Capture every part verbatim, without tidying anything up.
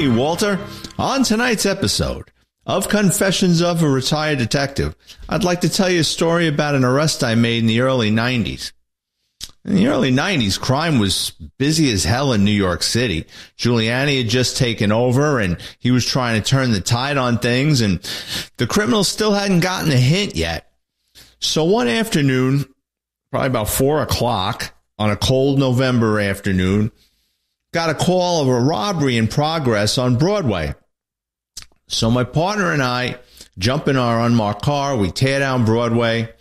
Hey, Walter. On tonight's episode of Confessions of a Retired Detective, I'd like to tell you a story about an arrest I made in the early nineties. In the early nineties, crime was busy as hell in New York City. Giuliani had just taken over, and he was trying to turn the tide on things, and the criminals still hadn't gotten a hint yet. So one afternoon, probably about four o'clock, on a cold November afternoon, got a call of a robbery in progress on Broadway. So my partner and I jump in our unmarked car, we tear down Broadway,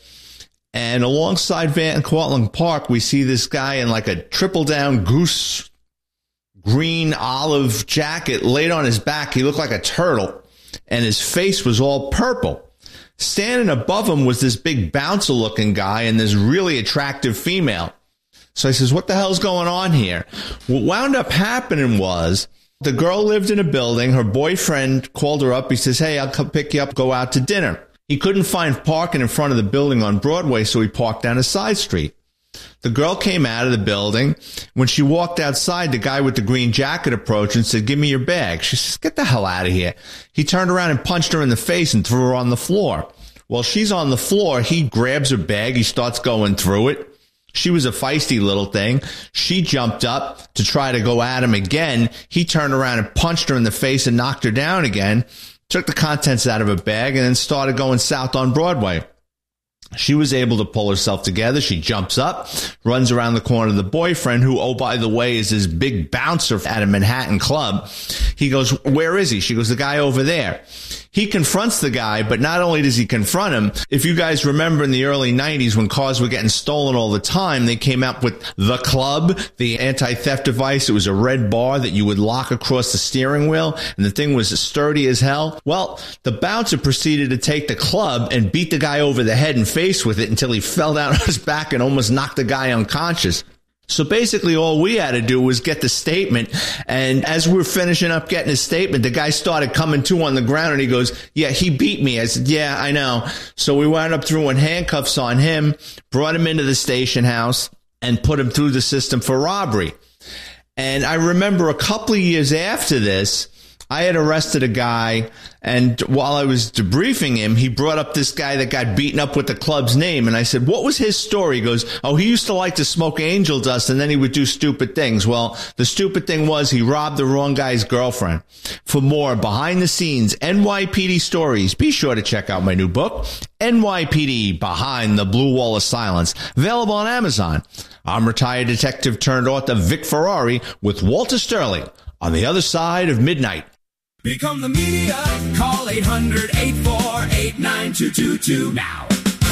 and alongside Van Cortlandt Park, we see this guy in like a triple-down goose green olive jacket laid on his back. He looked like a turtle, and his face was all purple. Standing above him was this big bouncer-looking guy and this really attractive female. So I says, what the hell's going on here? What wound up happening was the girl lived in a building. Her boyfriend called her up. He says, hey, I'll come pick you up, go out to dinner. He couldn't find parking in front of the building on Broadway, so he parked down a side street. The girl came out of the building. When she walked outside, the guy with the green jacket approached and said, give me your bag. She says, get the hell out of here. He turned around and punched her in the face and threw her on the floor. While she's on the floor, he grabs her bag. He starts going through it. She was a feisty little thing. She jumped up to try to go at him again. He turned around and punched her in the face and knocked her down again, took the contents out of her bag, and then started going south on Broadway. She was able to pull herself together. She jumps up, runs around the corner to the boyfriend, who, oh, by the way, is this big bouncer at a Manhattan club. He goes, where is he? She goes, the guy over there. He confronts the guy, but not only does he confront him, if you guys remember in the early nineties when cars were getting stolen all the time, they came out with the Club, the anti-theft device. It was a red bar that you would lock across the steering wheel, and the thing was sturdy as hell. Well, the bouncer proceeded to take the club and beat the guy over the head and face with it until he fell down on his back and almost knocked the guy unconscious. So basically all we had to do was get the statement, and as we were finishing up getting his statement, the guy started coming to on the ground, and he goes, yeah, he beat me. I said, yeah, I know. So we wound up throwing handcuffs on him, brought him into the station house, and put him through the system for robbery. And I remember a couple of years after this, I had arrested a guy, and while I was debriefing him, he brought up this guy that got beaten up with the club's name. And I said, what was his story? He goes, oh, he used to like to smoke angel dust, and then he would do stupid things. Well, the stupid thing was he robbed the wrong guy's girlfriend. For more behind-the-scenes N Y P D stories, be sure to check out my new book, N Y P D Behind the Blue Wall of Silence, available on Amazon. I'm retired detective turned author Vic Ferrari with Walter Sterling on the other side of midnight. Become the media. Call eight hundred, eight four eight, nine two two two now.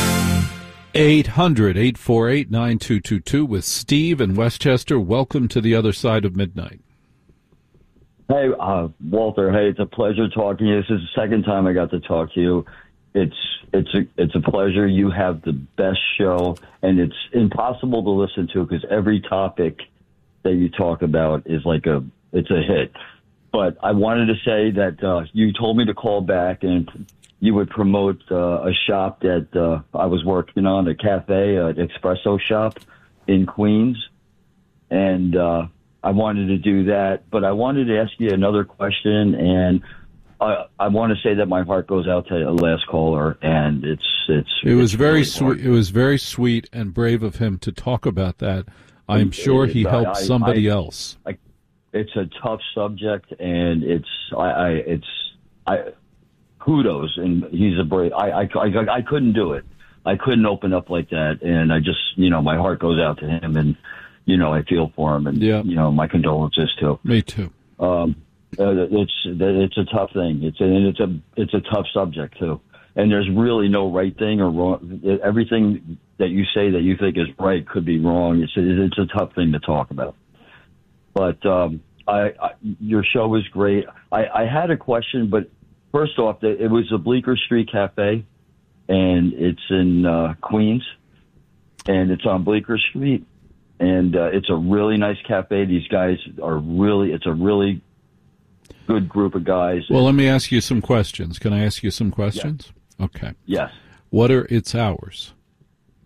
eight hundred, eight four eight, nine two two two with Steve in Westchester. Welcome to the other side of midnight. Hey, uh, Walter. Hey, it's a pleasure talking to you. This is the second time I got to talk to you. It's it's a it's a pleasure. You have the best show, and it's impossible to listen to because every topic that you talk about is like a it's a hit. But I wanted to say that uh, you told me to call back and you would promote uh, a shop that uh, I was working on, a cafe, an espresso shop in Queens. And uh, I wanted to do that. But I wanted to ask you another question. And I, I want to say that my heart goes out to the last caller. And it's it's it was it's very really sweet. It was very sweet and brave of him to talk about that. I'm sure he helped I, somebody I, else. I, It's a tough subject, and it's I, I it's I kudos, and he's a brave. I, I I I couldn't do it. I couldn't open up like that, and I just you know my heart goes out to him, and you know I feel for him, and yeah. you know my condolences too. Me too. Um, uh, it's it's a tough thing. It's a, and it's a it's a tough subject too, and there's really no right thing or wrong. Everything that you say that you think is right could be wrong. It's a, it's a tough thing to talk about. But um, I, I, your show is great. I, I had a question, but first off, it was a Bleecker Street Cafe, and it's in uh, Queens, and it's on Bleecker Street, and uh, it's a really nice cafe. These guys are really, it's a really good group of guys. Well, let me ask you some questions. Can I ask you some questions? Yes. Okay. Yes. What are its hours?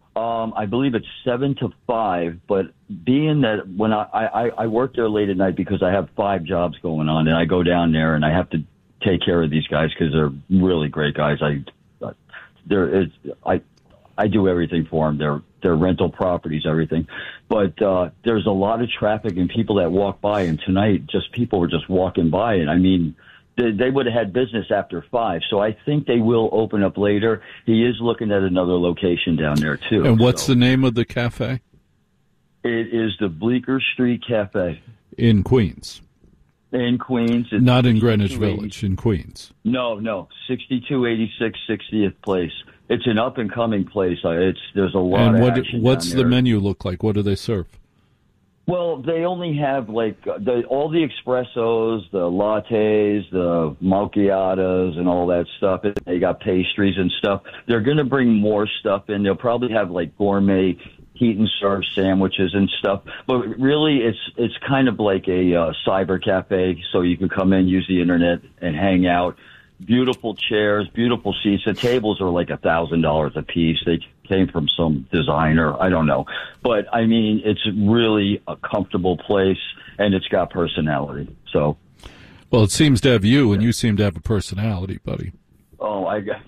Um, I believe it's seven to five, but being that when I, I, I work there late at night because I have five jobs going on, and I go down there and I have to take care of these guys because they're really great guys. I, they're, it's, I, I do everything for them. They're, they're rental properties, everything. But, uh, there's a lot of traffic and people that walk by, and tonight just people were just walking by. And I mean, they, they would have had business after five. So I think they will open up later. He is looking at another location down there too. And what's so. the name of the cafe? It is the Bleecker Street Cafe. In Queens. In Queens. It's Not in Greenwich Village, in Queens. No, no. sixty-two eighty-six sixtieth place. It's an up-and-coming place. It's There's a lot and of what, action what's down the there. menu look like? What do they serve? Well, they only have, like, the, all the espressos, the lattes, the macchiatos, and all that stuff. They got pastries and stuff. They're going to bring more stuff in. They'll probably have, like, gourmet heat and serve sandwiches and stuff. But really, it's it's kind of like a uh, cyber cafe, so you can come in, use the internet, and hang out. Beautiful chairs, beautiful seats. The tables are like a thousand dollars a piece. They came from some designer. I don't know. But, I mean, it's really a comfortable place, and it's got personality. So, Well, it seems to have you, and you seem to have a personality, buddy. oh, I got,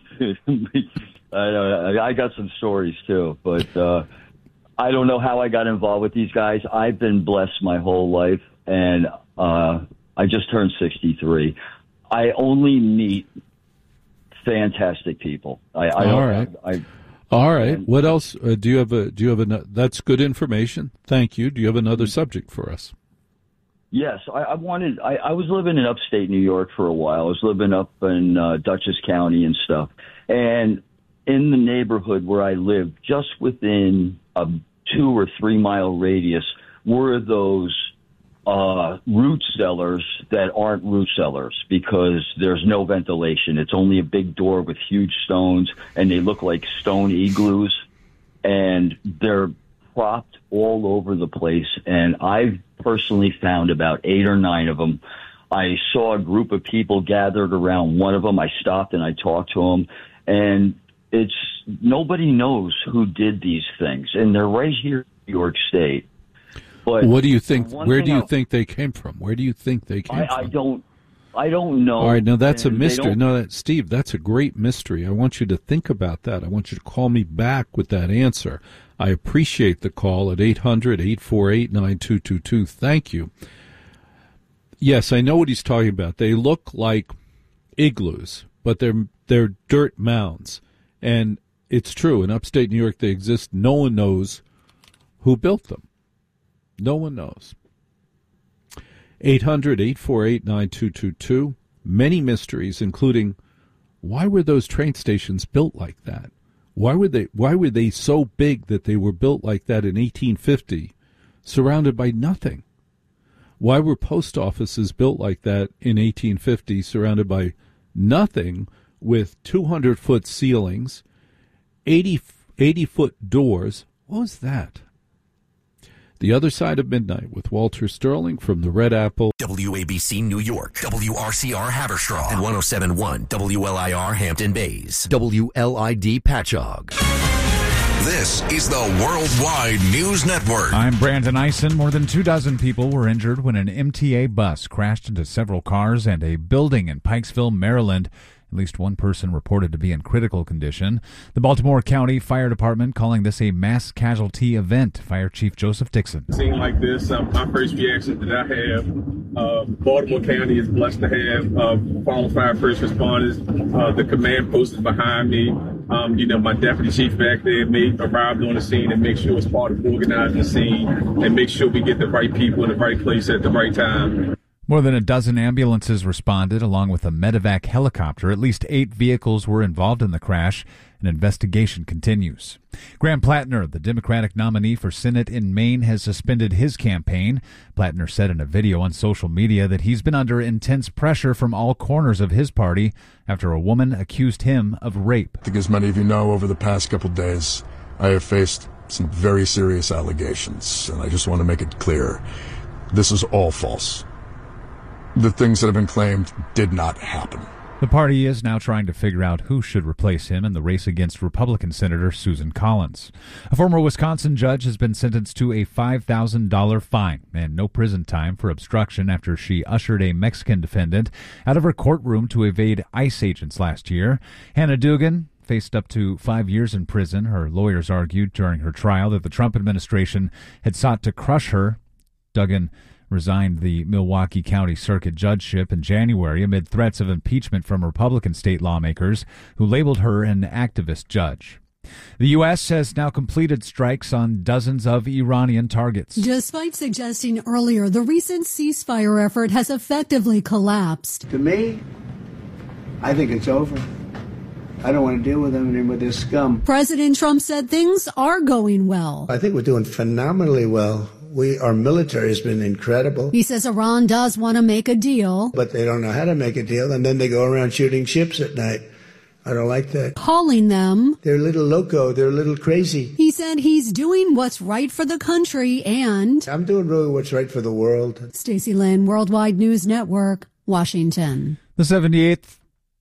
I, I got some stories, too. But uh, I don't know how I got involved with these guys. I've been blessed my whole life, and uh, I just turned sixty-three. I only meet fantastic people. I, I All right. I, I, All right. What else? Uh, do you have a? Do you have a? That's good information. Thank you. Do you have another subject for us? yes, I, I wanted. I, I was living in upstate New York for a while. I was living up in uh, Dutchess County and stuff, and in the neighborhood where I lived, just within a two or three mile radius, were those uh, root cellars that aren't root cellars because there's no ventilation. It's only a big door with huge stones, and they look like stone igloos, and they're propped all over the place. And I've personally found about eight or nine of them. I saw a group of people gathered around one of them. I stopped and I talked to them, and it's nobody knows who did these things, and they're right here in New York State. But what do you think? one Where thing do you I- think they came from? Where do you think they came I, from? I don't, I don't know. All right, now that's a and they mystery. don't- No, that, Steve, that's a great mystery. I want you to think about that. I want you to call me back with that answer. I appreciate the call at eight hundred, eight four eight, nine two two two. Thank you. Yes, I know what he's talking about. They look like igloos, but they're they're dirt mounds. And it's true, in upstate New York they exist. No one knows who built them. No one knows. eight hundred, eight four eight, nine two two two. Many mysteries, including why were those train stations built like that? Why were they why were they so big that they were built like that in eighteen fifty, surrounded by nothing? Why were post offices built like that in eighteen fifty, surrounded by nothing, with two hundred foot ceilings, eighty, eighty foot doors? What was that? The Other Side of Midnight with Walter Sterling from the Red Apple. W A B C New York, W R C R Haverstraw, and one oh seven point one W L I R Hampton Bays, W L I D Patchogue. This is the Worldwide News Network. I'm Brandon Eisen. More than two dozen people were injured when an M T A bus crashed into several cars and a building in Pikesville, Maryland. At least one person reported to be in critical condition. The Baltimore County Fire Department calling this a mass casualty event. Fire Chief Joseph Dixon. Scene like this, um, my first reaction that I have, uh, Baltimore County is blessed to have uh, qualified first responders. Uh, the command post is behind me. Um, you know, my deputy chief back there made, arrived on the scene and make sure it's part of organizing the scene and make sure we get the right people in the right place at the right time. More than a dozen ambulances responded, along with a medevac helicopter. At least eight vehicles were involved in the crash. An investigation continues. Graham Plattner, the Democratic nominee for Senate in Maine, has suspended his campaign. Plattner said in a video on social media that he's been under intense pressure from all corners of his party after a woman accused him of rape. I think, as many of you know, over the past couple of days, I have faced some very serious allegations, and I just want to make it clear, this is all false. The things that have been claimed did not happen. The party is now trying to figure out who should replace him in the race against Republican Senator Susan Collins. A former Wisconsin judge has been sentenced to a five thousand dollars fine and no prison time for obstruction after she ushered a Mexican defendant out of her courtroom to evade ICE agents last year. Hannah Dugan faced up to five years in prison. Her lawyers argued during her trial that the Trump administration had sought to crush her. Dugan resigned the Milwaukee County Circuit judgeship in January amid threats of impeachment from Republican state lawmakers who labeled her an activist judge. The U S has now completed strikes on dozens of Iranian targets. Despite suggesting earlier the recent ceasefire effort has effectively collapsed. To me, I think it's over. I don't want to deal with them anymore, this scum. President Trump said things are going well. I think we're doing phenomenally well. We, our military has been incredible. He says Iran does want to make a deal. But they don't know how to make a deal, and then they go around shooting ships at night. I don't like that. Calling them. They're a little loco. They're a little crazy. He said he's doing what's right for the country and... I'm doing really what's right for the world. Stacey Lynn, Worldwide News Network, Washington. The seventy-eighth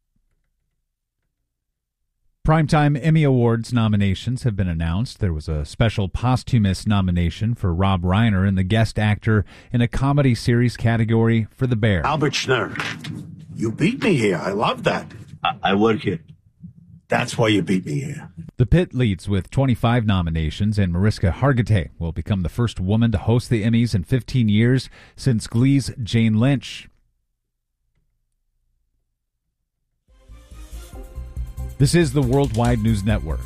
Primetime Emmy Awards nominations have been announced. There was a special posthumous nomination for Rob Reiner in the guest actor in a comedy series category for The Bear. Albert Schnurr, you beat me here. I love that. I, I work here. That's why you beat me here. The Pit leads with twenty-five nominations, and Mariska Hargitay will become the first woman to host the Emmys in fifteen years since Glee's Jane Lynch. This is the Worldwide News Network.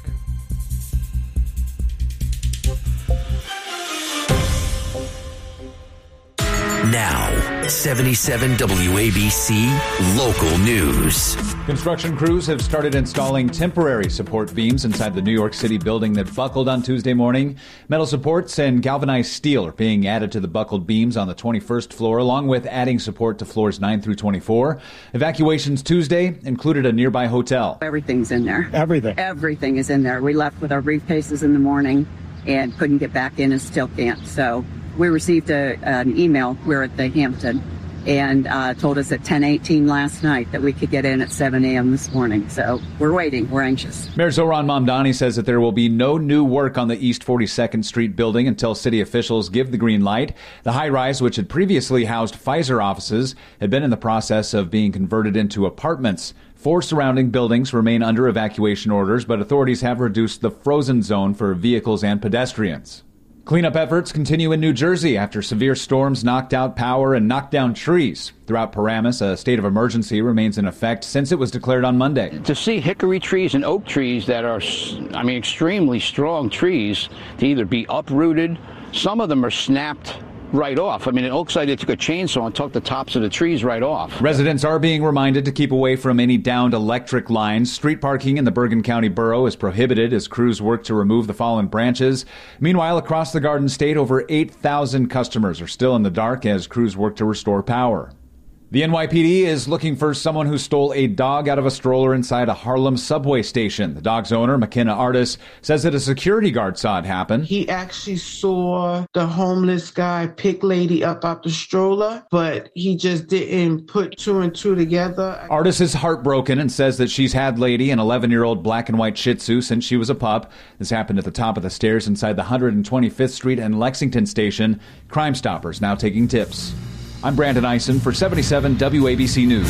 Now, seventy-seven W A B C Local News. Construction crews have started installing temporary support beams inside the New York City building that buckled on Tuesday morning. Metal supports and galvanized steel are being added to the buckled beams on the twenty-first floor, along with adding support to floors nine through twenty-four. Evacuations Tuesday included a nearby hotel. Everything's in there. Everything. Everything is in there. We left with our briefcases in the morning and couldn't get back in and still can't. So we received a, an email. We're at the Hampton and uh, told us at ten eighteen last night that we could get in at seven a.m. this morning. So we're waiting. We're anxious. Mayor Zohran Mamdani says that there will be no new work on the East forty-second Street building until city officials give the green light. The high-rise, which had previously housed Pfizer offices, had been in the process of being converted into apartments. Four surrounding buildings remain under evacuation orders, but authorities have reduced the frozen zone for vehicles and pedestrians. Cleanup efforts continue in New Jersey after severe storms knocked out power and knocked down trees. Throughout Paramus, a state of emergency remains in effect since it was declared on Monday. To see hickory trees and oak trees that are, I mean, extremely strong trees to either be uprooted, some of them are snapped right off. I mean, it looks like they took a chainsaw and took the tops of the trees right off. Residents are being reminded to keep away from any downed electric lines. Street parking in the Bergen County Borough is prohibited as crews work to remove the fallen branches. Meanwhile, across the Garden State, over eight thousand customers are still in the dark as crews work to restore power. The N Y P D is looking for someone who stole a dog out of a stroller inside a Harlem subway station. The dog's owner, McKenna Artis, says that a security guard saw it happen. He actually saw the homeless guy pick lady up out the stroller, but he just didn't put two and two together. Artis is heartbroken and says that she's had Lady, an eleven-year-old black and white Shih Tzu, since she was a pup. This happened at the top of the stairs inside the one hundred twenty-fifth Street and Lexington station. Crime Stoppers now taking tips. I'm Brandon Eisen for seventy-seven W A B C News.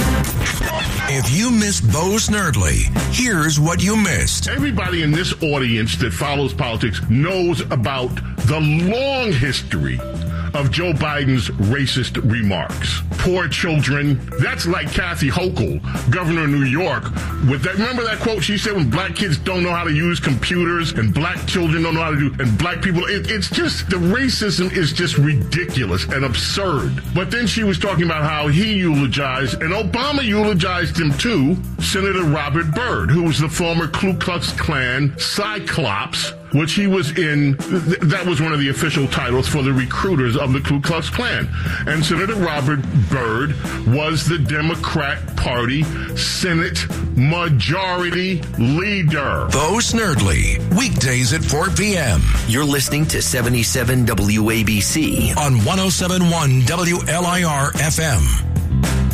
If you missed Bo Snerdley, here's what you missed. Everybody in this audience that follows politics knows about the long history of Joe Biden's racist remarks. Poor children. That's like Kathy Hochul, governor of New York. With that, remember that quote she said when black kids don't know how to use computers and black children don't know how to do, and black people, it, it's just, the racism is just ridiculous and absurd. But then she was talking about how he eulogized, and Obama eulogized him too, Senator Robert Byrd, who was the former Ku Klux Klan Cyclops, which he was in. Th- that was one of the official titles for the recruiters of the Ku Klux Klan. And Senator Robert Byrd was the Democrat Party Senate Majority Leader. Bo Snerdley, weekdays at four p.m. You're listening to seventy-seven W A B C on one oh seven point one W L I R F M.